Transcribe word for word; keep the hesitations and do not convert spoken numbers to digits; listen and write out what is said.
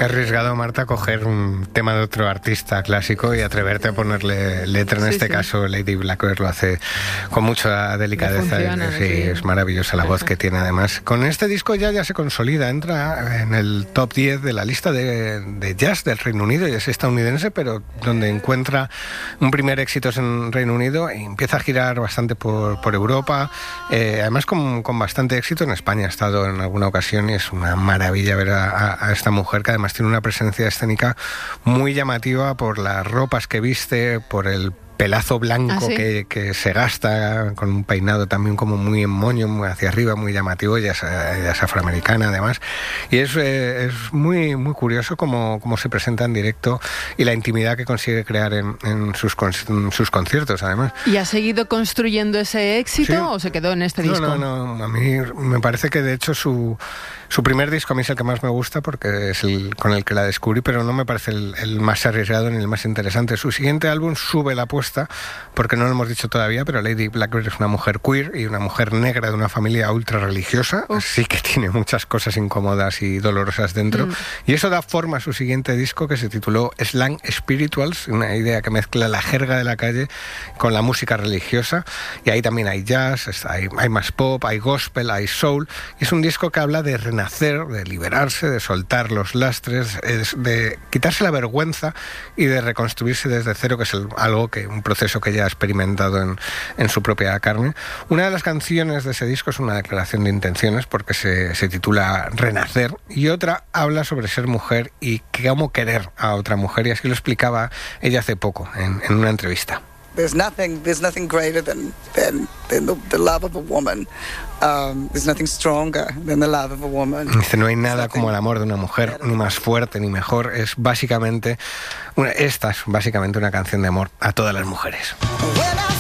Qué arriesgado, Marta, coger un tema de otro artista clásico y atreverte a ponerle letra. En sí, este sí. caso, Lady Blackbird lo hace con mucha delicadeza. Funciona, y, sí, sí, es maravillosa la voz que tiene, además. Con este disco ya, ya se consolida, entra en el top diez de la lista de, de jazz del Reino Unido, y es estadounidense, pero donde encuentra un primer éxito en Reino Unido y empieza a girar bastante por, por Europa, eh, además con, con bastante éxito en España. Ha estado en alguna ocasión y es una maravilla ver a, a, a esta mujer, que además tiene una presencia escénica muy llamativa por las ropas que viste, por el pelazo blanco ¿Ah, sí? que, que se gasta, con un peinado también como muy en moño, muy hacia arriba, muy llamativo. Ella es, ella es afroamericana, además, y es, eh, es muy, muy curioso cómo, cómo se presenta en directo y la intimidad que consigue crear en, en, sus, en sus conciertos, además. ¿Y ha seguido construyendo ese éxito ¿Sí? o se quedó en este no, disco? No, no, a mí me parece que de hecho su, su primer disco a mí es el que más me gusta, porque es el con el que la descubrí, pero no me parece el, el más arriesgado ni el más interesante. Su siguiente álbum sube la apuesta, porque no lo hemos dicho todavía, pero Lady Blackbird es una mujer queer y una mujer negra de una familia ultra religiosa, Uf. así que tiene muchas cosas incómodas y dolorosas dentro, mm. y eso da forma a su siguiente disco, que se tituló Slang Spirituals, una idea que mezcla la jerga de la calle con la música religiosa, y ahí también hay jazz, hay, hay más pop, hay gospel, hay soul, y es un disco que habla de renacer, de liberarse, de soltar los lastres, de quitarse la vergüenza y de reconstruirse desde cero, que es el, algo que un proceso que ya ha experimentado en, en su propia carne. Una de las canciones de ese disco es una declaración de intenciones, porque se, se titula Renacer, y otra habla sobre ser mujer y cómo querer a otra mujer, y así lo explicaba ella hace poco en, en una entrevista. There's nothing, there's nothing greater than, than, than the, the love of a woman. Um, there's nothing stronger than the love of a woman. Dice, no hay nada como el amor de una mujer, ni más fuerte ni mejor. Es básicamente, una, esta es básicamente una canción de amor a todas las mujeres.